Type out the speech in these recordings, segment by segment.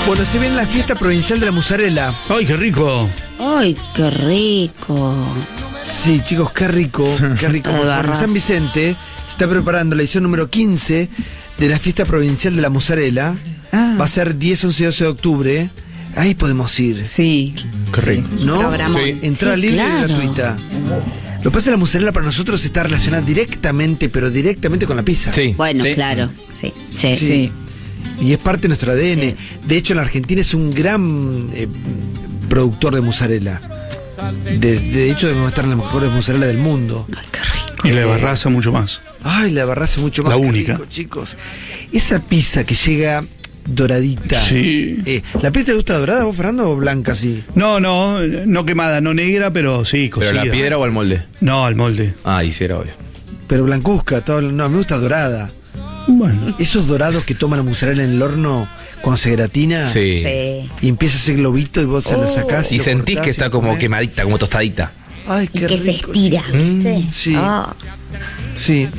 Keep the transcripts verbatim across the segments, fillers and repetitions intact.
Bueno, se viene la fiesta provincial de la mozzarella. ¡Ay, qué rico! ¡Ay, qué rico! Sí, chicos, qué rico, qué rico. Por favor, en San Vicente se está preparando la edición número quince de la fiesta provincial de la mozzarella. Ah. Va a ser diez, once y doce de octubre. Ahí podemos ir. Sí. Qué rico. ¿No? Sí. Entrada sí, libre claro. y gratuita. Lo que pasa es que la mozzarella para nosotros está relacionada directamente, pero directamente con la pizza. Sí. Bueno, sí. claro. Sí. Sí. Sí. sí. Y es parte de nuestro A D N. Sí. De hecho, la Argentina es un gran eh, productor de mozzarella. De, de hecho, debemos estar en las mejores mozzarella del mundo. Ay, qué rico. Y la de Barraza mucho más. Ay, la de Barraza mucho más. La única. Rico, chicos. Esa pizza que llega doradita. Sí. Eh, ¿La pizza te gusta dorada, vos, Fernando, o blanca así? No, no, no quemada, no negra, pero sí, cocida. ¿Pero la piedra o al molde? No, al molde. Ah, hiciera obvio. Pero blancuzca, todo, no, me gusta dorada. Bueno. Esos dorados que toman la mozzarella en el horno cuando se gratina. Sí. Sí. Y empieza ese globito y vos se Oh. la sacás. Y sentís que está como quemadita, como tostadita. Ay, Y qué que rico, se estira, ¿viste? Mm, sí. Ah. Sí.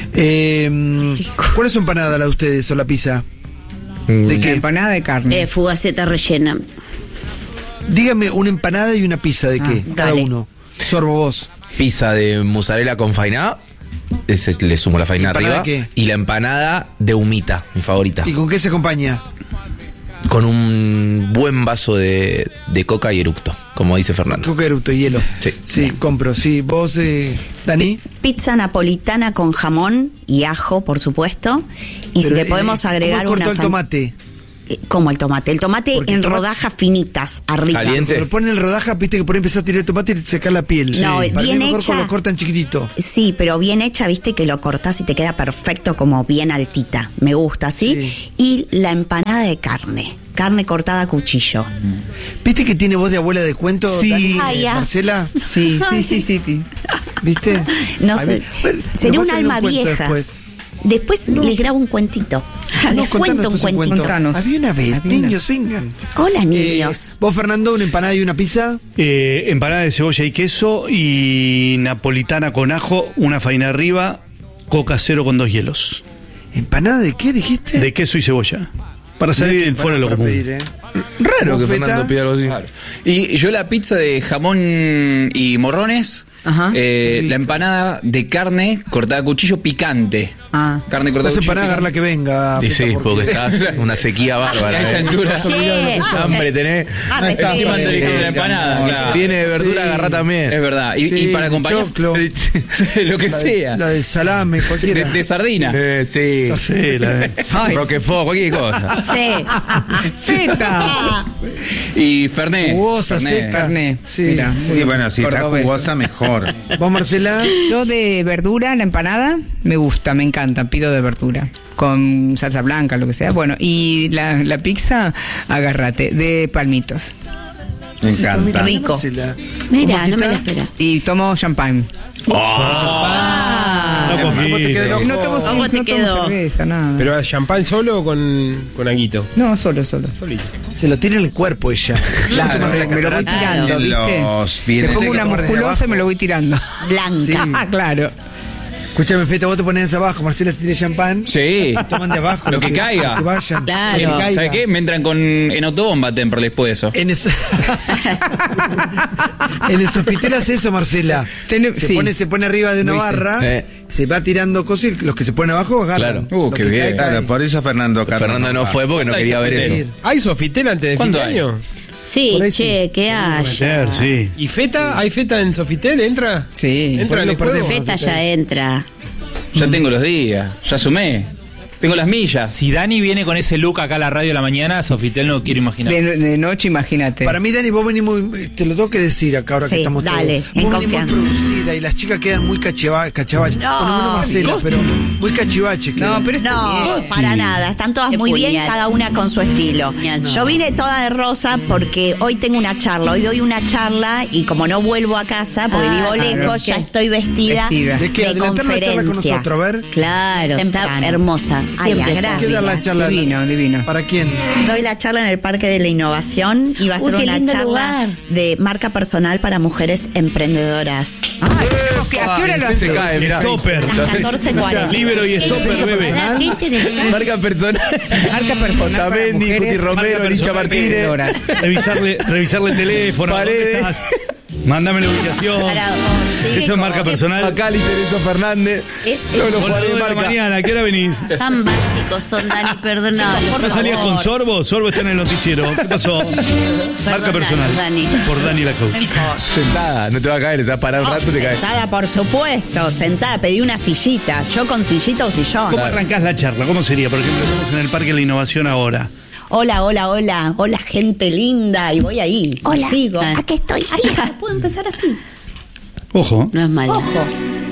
Eh, ¿Cuál es su empanada, la de ustedes, o la pizza? ¿De qué? Empanada de carne. Eh, fugaceta rellena. Dígame una empanada y una pizza, ¿de qué? Ah, Cada dale. uno. Sorbo vos. Pizza de mozzarella con fainá. Ese le sumo la fainá ¿Empanada arriba. qué? Y la empanada de humita, mi favorita. ¿Y con qué se acompaña? Con un buen vaso de, de coca y eructo, como dice Fernando. Coca, eructo y hielo. Sí. Sí, compro. Sí, vos, eh, Dani. Pizza napolitana con jamón y ajo, por supuesto. Y si Pero, le podemos eh, agregar ¿cómo cortó una el sal- tomate? Eh, ¿Cómo el tomate? El tomate Porque en el tomate- rodajas finitas, arriba. Caliente. Pero ponen el rodaja, viste que por ahí empezar a tirar el tomate y sacar la piel. No, Sí. Para bien mí mejor hecha. cuando lo cortan chiquitito. Sí, pero bien hecha, viste que lo cortás y te queda perfecto, como bien altita. Me gusta, ¿sí? Sí. Y la empanada de carne. Carne cortada a cuchillo. ¿Viste que tiene voz de abuela de cuento, Sí. Dani? Ah, ya. Marcela, Sí, sí, sí, sí, sí. ¿viste? No A sé, ver, bueno, sería nos un va a salir alma cuento vieja. Después. Después les grabo un cuentito. No, les contanos cuento un después un cuentito. cuento. Contanos. Había una vez, Había una- niños, vengan. Hola, niños. Vos, Fernando, una empanada y una pizza. Eh, empanada de cebolla y queso y napolitana con ajo, una faina arriba, coca cero con dos hielos. ¿Empanada de qué dijiste? De queso y cebolla. Para salir del fuera de lo Para común. pedir, ¿eh? Raro que Bofeta. Fernando pida algo así. Claro. Y yo la pizza de jamón y morrones, Ajá. eh, la empanada de carne cortada a cuchillo picante. Ah. Carne cortada a Entonces, cuchillo empanada, agarra picante. que venga. Y sí, Feta, porque estás una sequía bárbara. A esta ¿eh? altura. Che, Hambre tenés. Arre, Encima que- te dijeron la empanada. Claro. Viene de verdura, Sí. agarrá también. Es verdad. Y, Sí, y para acompañar choclo. lo que La de- sea. La de salame, De, cualquiera. de sardina. Eh, sí. Sí, la- Ay. Roquefort, cualquier cosa. Che. Feta. Y Fernet. Jugosa, Fernet. seca. Carne. Sí, Mira, sí. muy Y bueno, si está cordobés. jugosa, mejor. Vos, Marcela. Yo de verdura, la empanada, me gusta, me encanta, pido de verdura. Con salsa blanca, lo que sea. Bueno, y la, la pizza, agárrate, de palmitos. Me encanta. Rico. Marcela. Mira, ¿Cómo no me está? la espera. Y tomo champán. Ah, No, ¿cómo te queda el ojo? No tomo, ¿Cómo te no tomo quedó? cerveza, nada. ¿Pero champán solo o con, con aguito? No, solo, solo. Se lo tira en el cuerpo ella. Claro, me, me lo voy Claro. tirando, En ¿viste? los Le bienes pongo de una que corre de musculosa abajo. y me lo voy tirando. Blanca. Ah, claro. Escúchame, Feta, vos te pones abajo, Marcela se tira champán. Sí. Toman de abajo. Lo que caiga. Que vayan. Claro. Lo que caiga. ¿Sabes qué? Me entran con en autobomba Temper después de eso. En, esa... en el Sofitel hace eso, Marcela. Ten- se, sí. pone, se pone arriba de una Lo hice. barra, Eh. se va tirando cosas y los que se ponen abajo agarran. Claro. Uh, Lo qué que bien. cae, Claro, cae. por eso Fernando Carlos. Fernando no fue porque no ¿Cuándo quería hay ver Sofitel? eso. ¿Hay Sofitel antes de fin ¿Cuándo de hay? año? Sí, Por ahí che, ¿qué hay? Ayer, sí. ¿Y feta? ¿Hay feta en Sofitel? ¿Entra? Sí. ¿Entra en el Por ahí lo juego? perdemos. Feta ya entra. Ya tengo los días. Ya sumé. Tengo las millas. Si Dani viene con ese look acá a la radio de la mañana, Sofitel no quiero imaginar. De, de noche, imagínate. Para mí, Dani, vos venís muy. Te lo tengo que decir acá ahora Sí, que estamos dale, todos. en Vos venís confianza. muy producida y las chicas quedan muy cacheva- cachabaches. No, Por lo menos Marcela, pero muy cachivaches. No, quedan. pero está No, bien. para nada. Están todas Qué muy bien, puñal. cada una con su estilo. Puñal. Yo vine toda de rosa porque hoy tengo una charla. Hoy doy una charla y como no vuelvo a casa porque Ah, vivo claro. lejos, ya estoy vestida, Vestida. ¿De qué? de Adelantar la charla con conferencia. nosotros, a ver. Claro, Temprano. está hermosa. Ay, Siempre gracias. ¿Qué da la charla? Divino, divino. ¿Para quién? Doy la charla en el Parque de la Innovación y va a Uy, ser qué una lindo charla lugar. de marca personal para mujeres emprendedoras. Ay, tenemos que- ¿a qué hora lo Se haces? cae, mirá. Stopper. A las catorce cuarenta. Libero y stopper, bebé. Pará, qué interesante. Marca personal. Marca personal para Chamendi, mujeres. Cuti Romero, Marca Licha personal Martínez. Horas. Revisarle, revisarle el teléfono. Paredes. ¿Dónde estás? Mándame la ubicación. Pará, Sí, Eso es marca como- personal. Macali, Teresa Fernández. Es, Todos los es Hola, jugadores dos de de la marca. mañana, ¿a qué hora venís? tan básicos son, Dani, perdóname. ¿No salías con Sorbo? Sorbo está en el noticiero. ¿Qué pasó? Marca personal. Dani. Por Dani la coach. Sentada, no te va a caer, te vas a parar un rato y te caes. Sentada, por supuesto, sentada, pedí una sillita. Yo con sillita o sillón. ¿Cómo arrancás la charla? ¿Cómo sería? Por ejemplo, estamos en el Parque de la Innovación ahora. Hola, hola, hola, hola gente linda. Y voy ahí. Hola. Sigo. Ah. Aquí estoy. Hija, puedo empezar así. Ojo. No es malo. Ojo.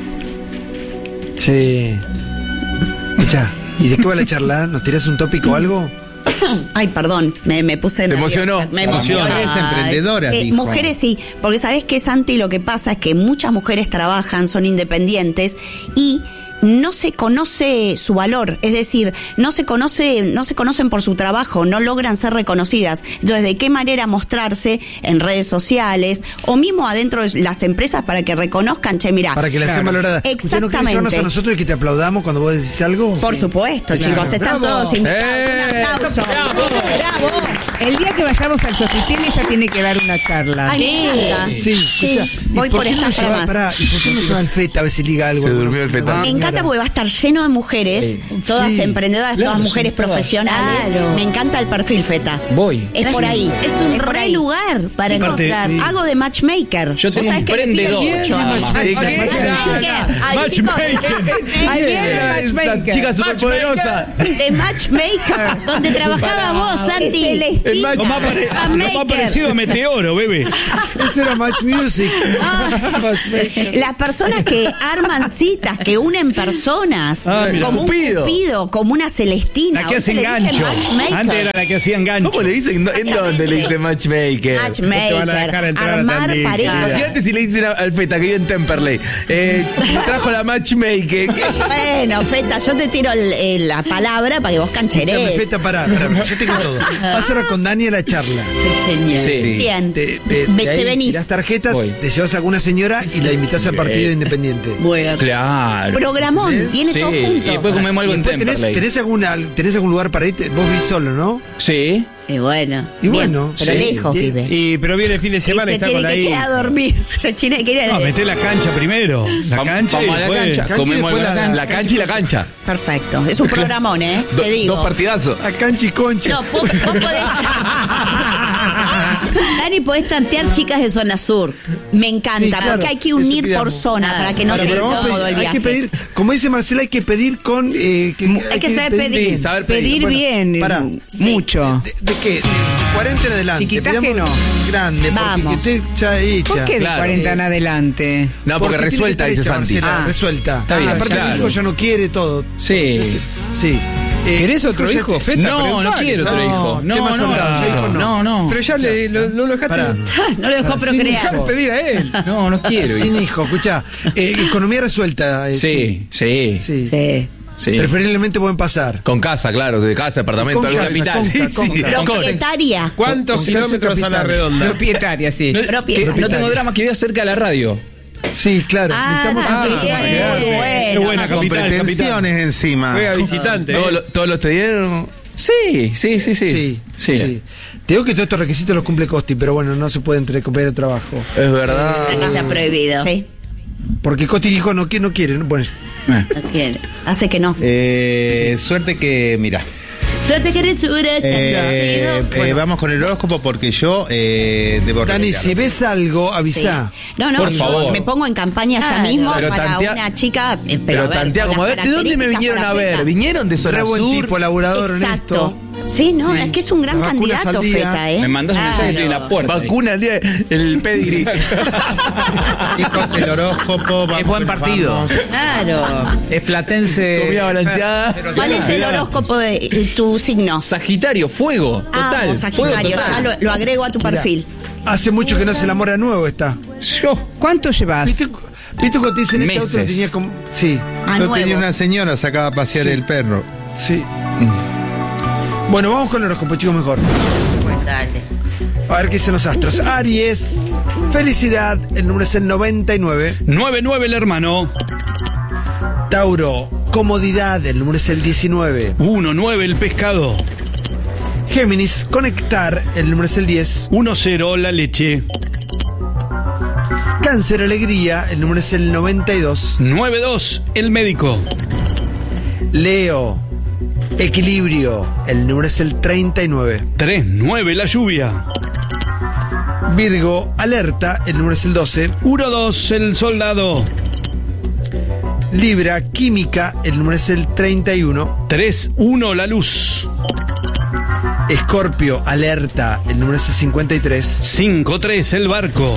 Sí. Escucha, ¿y de qué va la charla? ¿Nos tirás un tópico o algo? Ay, perdón, me, me puse Te nerviosa. emocionó. Me Emociona. emocioné. Mujeres emprendedoras, Eh, dijo. mujeres sí, porque sabes qué, Santi, lo que pasa es que muchas mujeres trabajan, son independientes y no se conoce su valor, es decir, no se conoce, no se conocen por su trabajo, no logran ser reconocidas. Entonces, ¿de qué manera mostrarse en redes sociales o mismo adentro de las empresas para que reconozcan, che, mira, Para que la sean valorada. ¿Usted no quiere Exactamente. llevarnos a nosotros y que te aplaudamos cuando vos decís algo? por supuesto, Claro. chicos, están Bravo. todos invitados. Eh. Un aplauso. Bravo. El día que vayamos al Sofitel ella tiene que dar una charla. Ay, me encanta. Sí, Sí, escucha, ¿y voy por qué no esta para lleva- más. pará, ¿y por qué no lleva el feta a ver si liga algo? Se durmió el feta. Me encanta porque va a estar lleno de mujeres, todas Sí. emprendedoras, Claro, todas mujeres son todas. profesionales. Claro. Me encanta el perfil Feta. Voy. Es por ahí. Es un por re ahí. lugar para Chicos, encontrar. sí. hago de matchmaker. Yo ¿Vos tengo sabés un que me piden prendedor. mucho? Ay, ¿Qué? ¿qué? Ay, chicos, Ahí viene el matchmaker. Chica superpoderosa. de matchmaker. Donde trabajaba vos, Santi. Celestita. El match- Lo más, pare- lo más Maker. parecido a Meteoro, bebé. Eso era Match Music. Las personas que arman citas, que unen personas, Ah, mira. como Cupido. un cupido, como una Celestina. La que Hoy hacen se le dice gancho. matchmaker. Antes era la que hacían gancho. ¿Cómo le dicen? ¿En dónde le dicen matchmaker? Te van a dejar Matchmaker, entrar a armar Tandil, parejas. Imagínate si le dicen a- al Feta que vive en Temperley. Eh, me trajo la matchmaker. Bueno, Feta, yo te tiro el- el- la palabra para que vos Escuchame, cancherés. Feta, pará, pará, yo tengo todo. Vas ahora con Dani a la charla. Qué genial. Sí. Bien, Te, te, Ve- de ahí te venís. tirás tarjetas, Voy. te llevas a alguna señora y la invitas al partido independiente. Bueno. Claro. Programón, viene Sí, todo y junto. después comemos algo Y en después tenés, Temperley. tenés, alguna, ¿Tenés algún lugar para irte? Vos vivís solo, ¿no? Sí. Y bueno. Y Bien, bueno, pero sí. lejos Bien. vive. Y, pero viene el fin de Y semana y se está tiene con que ahí. quedar a dormir. Se tiene que ir a No, meté la cancha primero. La Vam- cancha y Vamos a la después- cancha. Cancha y Comemos algo después en la la- cancha. La cancha y la cancha. Perfecto. Es un programón, ¿eh? Do- Te digo. dos partidazos. A cancha y concha. No, vos, vos podés. Dani, podés tantear chicas de zona sur. Me encanta, Sí, claro, porque hay que eso unir por pidamos. zona Claro. para que no Pero sea vamos a incómodo pedir- el hay viaje. que pedir, como dice Marcela, hay que pedir con... eh, que, Hay que saber pedir. bien. Sí, saber pedir. Pedir Bueno, bien, pará. mucho. ¿De, de qué? De cuarenta en adelante. Chiquitaje Pedamos no. Grande, porque Vamos. que esté ya hecha. ¿Por qué de Claro. cuarenta en adelante? No, porque, tiene que resuelta, estar dice hecha, Santi. Marcela, Ah. resuelta. Está bien, Aparte claro. el hijo ya no quiere todo. Sí. Sí. Eh, ¿Querés otro ya hijo, te- Feta? No, no Preguntale, quiero otro ¿sabes? hijo. ¿qué No, más no, onda? Ya hijo no. no, no. Pero ya le, lo, no lo dejaste. Pará. No lo dejó procrear. Dejá pedir a él. No, no quiero. Sin hijo, escucha. Eh, economía resuelta. eh, Sí, sí, Sí. Sí. sí. Preferiblemente pueden pasar. Con casa, claro, de casa, departamento, Con alguna casa, capital. con Sí, casa, sí. con casa. Con- Propietaria. ¿Cuántos Con- kilómetros con a la capital. redonda? Propietaria, sí. No, Propia- que no propietaria. tengo drama que viva cerca de la radio. Sí, claro. Ah, necesitamos también. casa para Qué quedar. Qué bueno. buena Con capital, capital. pretensiones encima. Juega visitante. ¿Todos ¿eh? los- ¿Todos los te dieron? Sí, sí, sí, sí. Sí, sí. Te digo que todos estos requisitos los cumple Costi, pero bueno, no se puede entre compañero de trabajo. Es verdad. Aquí está prohibido. Sí. Porque Costi dijo no, que no quiere. no- Bueno, Eh. No quiere. Hace que no. Eh, Suerte que, mira. Suerte que resura, ya Eh, nacido. eh, vamos con el horóscopo porque yo eh, debo Dani, revelar. si ves algo, avisa. Sí. No, no, Por yo favor. me pongo en campaña ya Claro. mismo Pero para tantea- una chica. eh, Pero, Pero a ver, tantea con como a las ver, ¿de dónde me características vinieron a ver? perfectas. ¿Vinieron de zona Re buen sur? tipo, laburador, Exacto. honesto. Sí, no, Sí. es que es un gran Las vacunas candidato, al día. Feta, ¿eh? Me mandas un mensaje y estoy en la puerta. Vacuna el día, el pedigree. Chicos, el horóscopo. Vamos Es buen que nos partido. vamos. Claro. Es platense. Comida balanceada. ¿Cuál es el horóscopo de eh, tu signo? Sagitario, fuego. Ah, Total. vos, fuego Sagitario, total. ya lo, lo agrego a tu perfil. Hace mucho que no se enamora nuevo está. Yo. ¿Cuánto llevas? ¿Viste, ¿Viste cuando te dicen este auto Meses. tenía como... Sí. A Yo nuevo. tenía una señora, sacaba a pasear el perro. Sí. Bueno, vamos con el horóscopo, chicos, mejor. Pues dale. A ver qué dicen los astros. Aries, felicidad, el número es el noventa y nueve. nueve nueve el hermano. Tauro, comodidad, el número es el diecinueve. uno nueve el pescado. Géminis, conectar, el número es el diez. uno cero la leche. Cáncer, alegría, el número es el noventa y dos. nueve dos el médico. Leo, equilibrio, el número es el treinta y nueve. tres nueve la lluvia. Virgo, alerta, el número es el doce. uno dos el soldado. Libra, química, el número es el treinta y uno. tres uno la luz. Escorpio, alerta, el número es el cincuenta y tres. cinco tres el barco.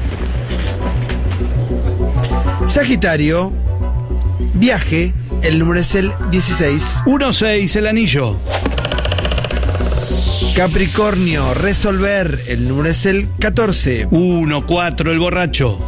Sagitario, viaje, el número es el dieciséis. uno seis el anillo. Capricornio, resolver, el número es el catorce. uno cuatro el borracho.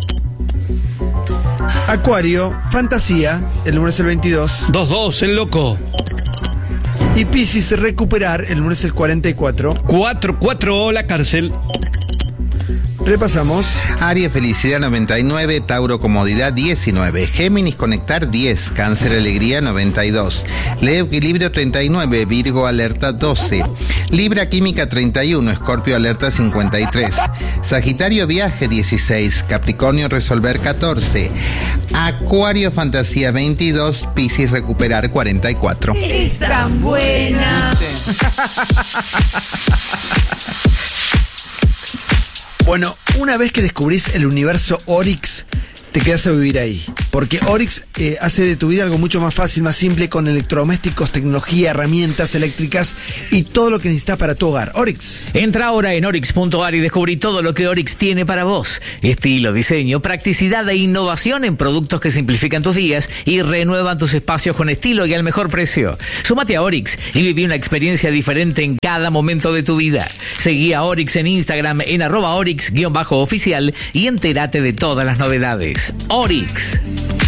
Acuario, fantasía, el número es el veintidós. dos dos el loco. Y Piscis, recuperar, el número es el cuarenta y cuatro. cuatro cuatro la cárcel. Repasamos. Aries, felicidad noventa y nueve, Tauro, comodidad diecinueve, Géminis, conectar diez, Cáncer, alegría noventa y dos, Leo, equilibrio treinta y nueve, Virgo, alerta doce, Libra, química treinta y uno, Escorpio, alerta cincuenta y tres, Sagitario, viaje dieciséis, Capricornio, resolver catorce, Acuario, fantasía veintidós, Piscis, recuperar cuarenta y cuatro. Es tan buena. Bueno, una vez que descubrís el universo Oryx, te quedas a vivir ahí. Porque Oryx eh, hace de tu vida algo mucho más fácil, más simple, con electrodomésticos, tecnología, herramientas eléctricas y todo lo que necesitas para tu hogar. Oryx. Entra ahora en Oryx punto a r y descubrí todo lo que Oryx tiene para vos. Estilo, diseño, practicidad e innovación en productos que simplifican tus días y renuevan tus espacios con estilo y al mejor precio. Súmate a Oryx y viví una experiencia diferente en cada momento de tu vida. Seguí a Oryx en Instagram en arroba Oryx guión bajo oficial y entérate de todas las novedades. Oryx.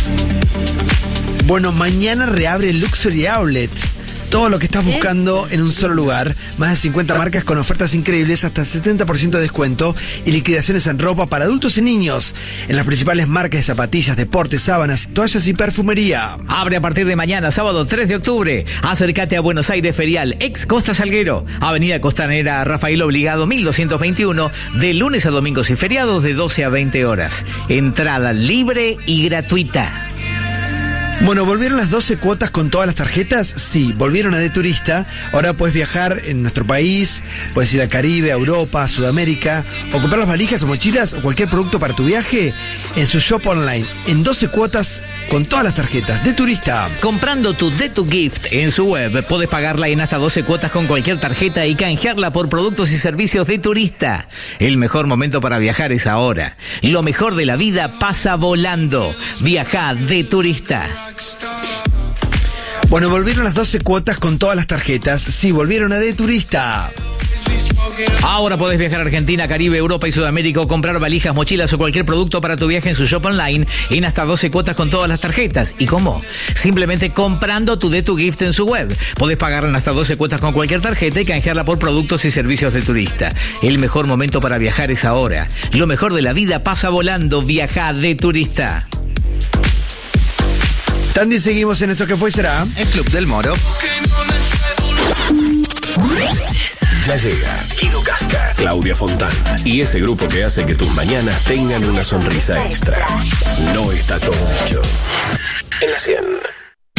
Bueno, mañana reabre el Luxury Outlet. Todo lo que estás buscando en un solo lugar. Más de cincuenta marcas con ofertas increíbles, hasta setenta por ciento de descuento y liquidaciones en ropa para adultos y niños. En las principales marcas de zapatillas, deportes, sábanas, toallas y perfumería. Abre a partir de mañana, sábado tres de octubre. Acércate a Buenos Aires Ferial, ex Costa Salguero, Avenida Costanera Rafael Obligado mil doscientos veintiuno, de lunes a domingos y feriados de doce a veinte horas. Entrada libre y gratuita. Bueno, ¿volvieron las doce cuotas con todas las tarjetas? Sí, volvieron a De Turista. Ahora puedes viajar en nuestro país, puedes ir al Caribe, a Europa, a Sudamérica, o comprar las valijas o mochilas o cualquier producto para tu viaje en su shop online, en doce cuotas con todas las tarjetas. De Turista. Comprando tu De Tu Gift en su web, podés pagarla en hasta doce cuotas con cualquier tarjeta y canjearla por productos y servicios de Turista. El mejor momento para viajar es ahora. Lo mejor de la vida pasa volando. Viaja De Turista. Bueno, volvieron las doce cuotas con todas las tarjetas. Sí, volvieron a De Turista. Ahora podés viajar a Argentina, Caribe, Europa y Sudamérica o comprar valijas, mochilas o cualquier producto para tu viaje en su shop online en hasta doce cuotas con todas las tarjetas. ¿Y cómo? Simplemente comprando tu De Tu Gift en su web. Podés pagarla en hasta doce cuotas con cualquier tarjeta y canjearla por productos y servicios de Turista. El mejor momento para viajar es ahora. Lo mejor de la vida pasa volando. Viaja De Turista. Tandy, seguimos en esto que fue y será. El Club del Moro. Ya llega Guido Casca, Claudia Fontana y ese grupo que hace que tus mañanas tengan una sonrisa extra. No está todo dicho. En la cien.